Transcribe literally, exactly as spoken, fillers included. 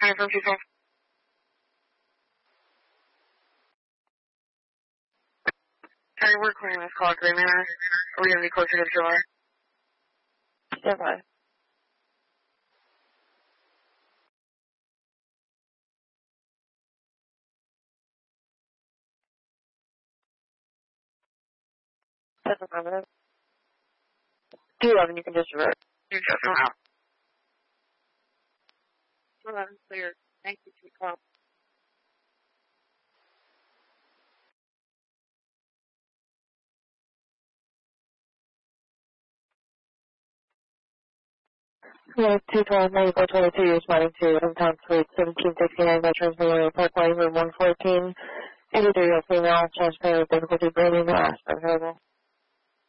from two twelve. Sorry, we're clearing this call at Gray Manor. Are we going to be closer to July? Stand by. That's affirmative. two eleven, you can just revert. You just don't know. two eleven, clear. Thank you, two twelve. Yeah, two twelve, ninety-four twenty-two, responding to Hometown Suite seventeen sixty-nine Veterans Memorial Parkway, room one fourteen. eighty-three-year-old female, transparent with difficulty breathing, no aspirin available.